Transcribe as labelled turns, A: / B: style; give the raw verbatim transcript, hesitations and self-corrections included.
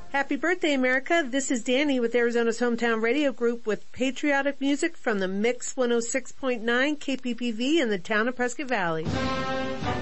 A: Happy birthday, America. This is Danny with Arizona's Hometown Radio Group with patriotic music from the Mix one oh six point nine K P P V in the town of Prescott Valley.